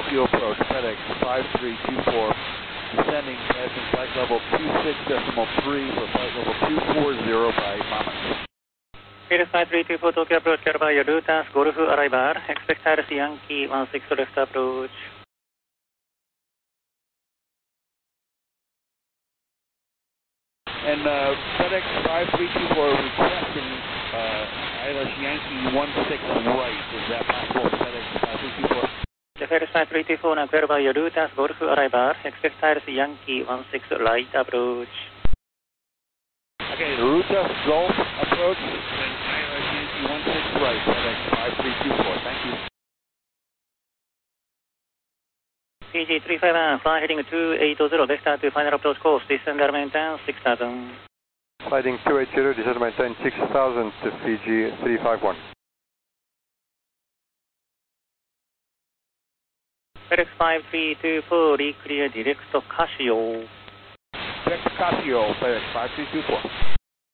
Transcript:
Tokyo approach, FedEx 5324, descending passing flight level 26.3 for flight level 240 by Monmouth. FedEx 5324 Tokyo approach, carried by Rutas, Golf arrival, expect Harris Yankee 16 left approach. And FedEx 5324 requesting ILS Yankee 16 right. Is that possible for FedEx 5324? The FedEx 5324 now cleared by Rutas, Golf arrival, expect ILS Yankee 16 right approach. Okay, Rutas Golf approach and ILS Yankee 16 right, FedEx 5324. Thank you. PG 351, fly heading 280, vector to final approach course, descend air maintain 6000. Sliding 280, descend maintain 6000 to Fiji 351. FedEx 5324, reclear direct Casio. Direct Casio, FedEx 5324.